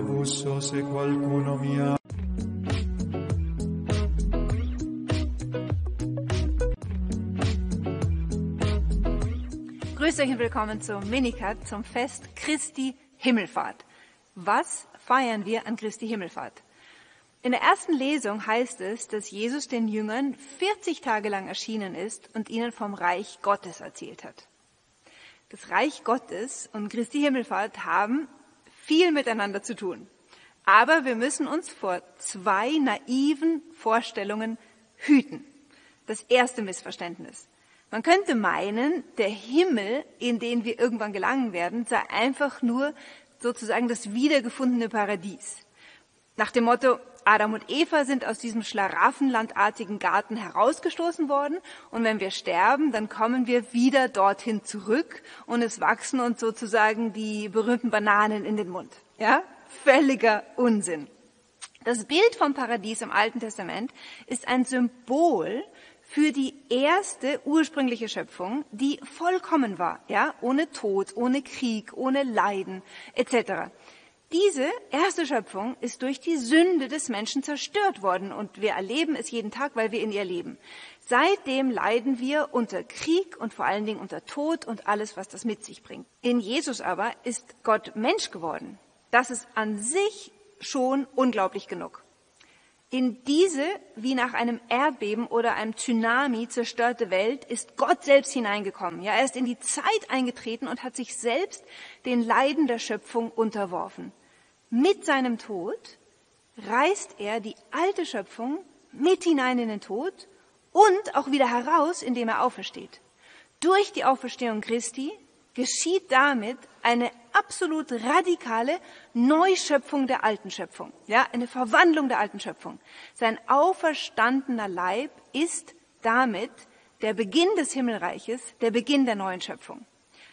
busso se qualcuno mi ha. Grüß euch und willkommen zum Minikat, zum Fest Christi Himmelfahrt. Was feiern wir an Christi Himmelfahrt? In der ersten Lesung heißt es, dass Jesus den Jüngern 40 Tage lang erschienen ist und ihnen vom Reich Gottes erzählt hat. Das Reich Gottes und Christi Himmelfahrt haben viel miteinander zu tun. Aber wir müssen uns vor zwei naiven Vorstellungen hüten. Das erste Missverständnis. Man könnte meinen, der Himmel, in den wir irgendwann gelangen werden, sei einfach nur sozusagen das wiedergefundene Paradies. Nach dem Motto, Adam und Eva sind aus diesem schlaraffenlandartigen Garten herausgestoßen worden und wenn wir sterben, dann kommen wir wieder dorthin zurück und es wachsen uns sozusagen die berühmten Bananen in den Mund. Ja? Völliger Unsinn. Das Bild vom Paradies im Alten Testament ist ein Symbol für die erste ursprüngliche Schöpfung, die vollkommen war, ja, ohne Tod, ohne Krieg, ohne Leiden etc. Diese erste Schöpfung ist durch die Sünde des Menschen zerstört worden und wir erleben es jeden Tag, weil wir in ihr leben. Seitdem leiden wir unter Krieg und vor allen Dingen unter Tod und alles, was das mit sich bringt. In Jesus aber ist Gott Mensch geworden. Das ist an sich schon unglaublich genug. In diese, wie nach einem Erdbeben oder einem Tsunami zerstörte Welt ist Gott selbst hineingekommen. Ja, er ist in die Zeit eingetreten und hat sich selbst den Leiden der Schöpfung unterworfen. Mit seinem Tod reißt er die alte Schöpfung mit hinein in den Tod und auch wieder heraus, indem er aufersteht. Durch die Auferstehung Christi geschieht damit eine absolut radikale Neuschöpfung der alten Schöpfung, ja, eine Verwandlung der alten Schöpfung. Sein auferstandener Leib ist damit der Beginn des Himmelreiches, der Beginn der neuen Schöpfung.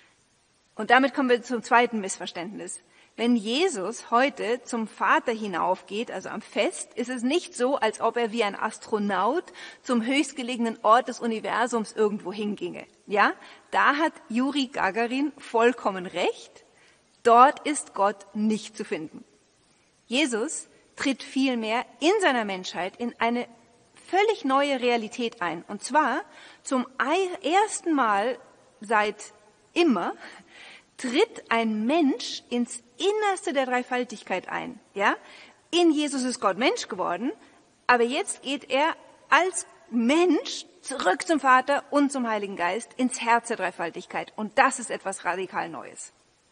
Und damit kommen wir zum zweiten Missverständnis. Wenn Jesus heute zum Vater hinaufgeht, also am Fest, ist es nicht so, als ob er wie ein Astronaut zum höchstgelegenen Ort des Universums irgendwo hinginge. Ja, da hat Juri Gagarin vollkommen recht. Dort ist Gott nicht zu finden. Jesus tritt vielmehr in seiner Menschheit in eine völlig neue Realität ein. Und zwar zum ersten Mal seit immer tritt ein Mensch ins Innerste der Dreifaltigkeit ein. Ja? In Jesus ist Gott Mensch geworden, aber jetzt geht er als Mensch zurück zum Vater und zum Heiligen Geist ins Herz der Dreifaltigkeit. Und das ist etwas radikal Neues.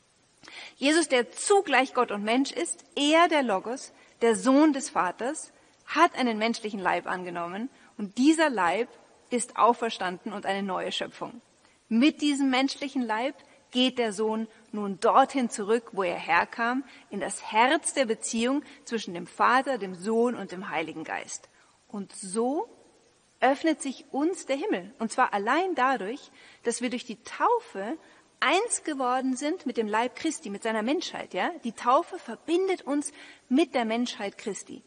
Jesus, der zugleich Gott und Mensch ist, er der Logos, der Sohn des Vaters, hat einen menschlichen Leib angenommen und dieser Leib ist auferstanden und eine neue Schöpfung. Mit diesem menschlichen Leib geht der Sohn nun dorthin zurück, wo er herkam, in das Herz der Beziehung zwischen dem Vater, dem Sohn und dem Heiligen Geist. Und so öffnet sich uns der Himmel. Und zwar allein dadurch, dass wir durch die Taufe eins geworden sind mit dem Leib Christi, mit seiner Menschheit. Ja? Die Taufe verbindet uns mit der Menschheit Christi.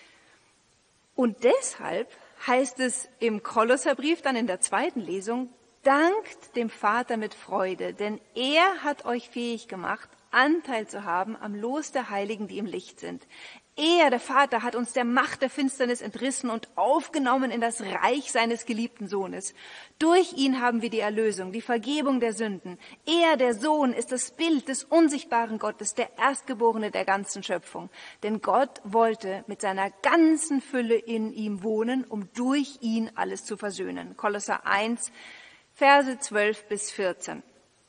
Und deshalb heißt es im Kolosserbrief dann in der zweiten Lesung, dankt dem Vater mit Freude, denn er hat euch fähig gemacht, Anteil zu haben am Los der Heiligen, die im Licht sind. Er, der Vater, hat uns der Macht der Finsternis entrissen und aufgenommen in das Reich seines geliebten Sohnes. Durch ihn haben wir die Erlösung, die Vergebung der Sünden. Er, der Sohn, ist das Bild des unsichtbaren Gottes, der Erstgeborene der ganzen Schöpfung. Denn Gott wollte mit seiner ganzen Fülle in ihm wohnen, um durch ihn alles zu versöhnen. Kolosser 1, Verse 12 bis 14.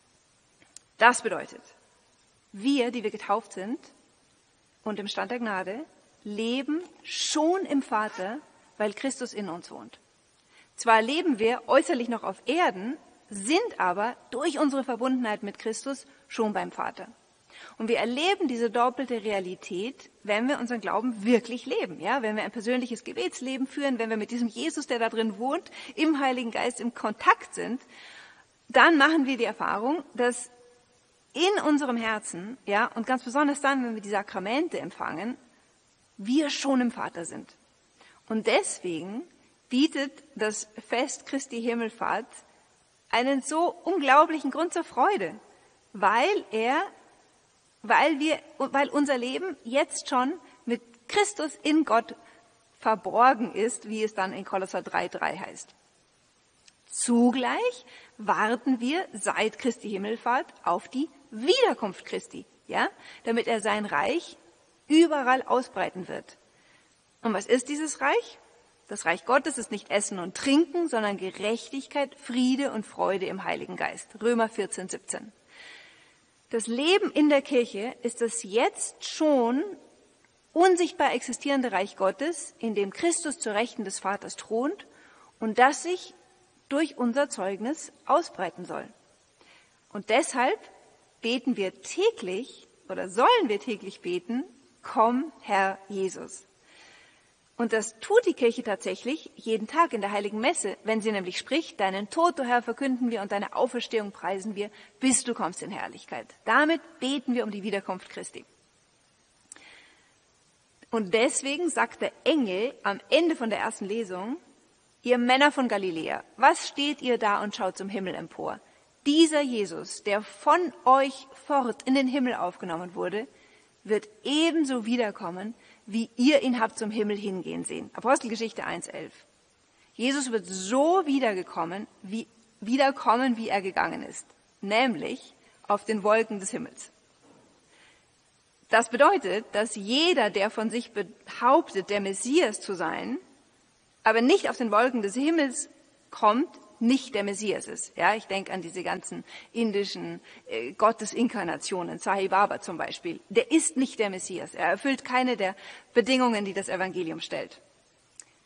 Das bedeutet, wir, die wir getauft sind und im Stand der Gnade, leben schon im Vater, weil Christus in uns wohnt. Zwar leben wir äußerlich noch auf Erden, sind aber durch unsere Verbundenheit mit Christus schon beim Vater. Und wir erleben diese doppelte Realität, wenn wir unseren Glauben wirklich leben, ja, wenn wir ein persönliches Gebetsleben führen, wenn wir mit diesem Jesus, der da drin wohnt, im Heiligen Geist im Kontakt sind, dann machen wir die Erfahrung, dass in unserem Herzen, ja, und ganz besonders dann, wenn wir die Sakramente empfangen, wir schon im Vater sind. Und deswegen bietet das Fest Christi Himmelfahrt einen so unglaublichen Grund zur Freude, weil weil unser Leben jetzt schon mit Christus in Gott verborgen ist, wie es dann in Kolosser 3,3 heißt. Zugleich warten wir seit Christi Himmelfahrt auf die Wiederkunft Christi, ja, damit er sein Reich überall ausbreiten wird. Und was ist dieses Reich? Das Reich Gottes ist nicht Essen und Trinken, sondern Gerechtigkeit, Friede und Freude im Heiligen Geist. Römer 14,17. Das Leben in der Kirche ist das jetzt schon unsichtbar existierende Reich Gottes, in dem Christus zur Rechten des Vaters thront und das sich durch unser Zeugnis ausbreiten soll. Und deshalb beten wir täglich oder sollen wir täglich beten, komm, Herr Jesus. Und das tut die Kirche tatsächlich jeden Tag in der Heiligen Messe, wenn sie nämlich spricht, deinen Tod, o Herr, verkünden wir und deine Auferstehung preisen wir, bis du kommst in Herrlichkeit. Damit beten wir um die Wiederkunft Christi. Und deswegen sagt der Engel am Ende von der ersten Lesung, ihr Männer von Galiläa, was steht ihr da und schaut zum Himmel empor? Dieser Jesus, der von euch fort in den Himmel aufgenommen wurde, wird ebenso wiederkommen, wie ihr ihn habt zum Himmel hingehen sehen. Apostelgeschichte 1,11. Jesus wird so wiederkommen, wie er gegangen ist, nämlich auf den Wolken des Himmels. Das bedeutet, dass jeder, der von sich behauptet, der Messias zu sein, aber nicht auf den Wolken des Himmels kommt, nicht der Messias ist. Ja, ich denke an diese ganzen indischen Gottesinkarnationen, Sai Baba zum Beispiel. Der ist nicht der Messias. Er erfüllt keine der Bedingungen, die das Evangelium stellt.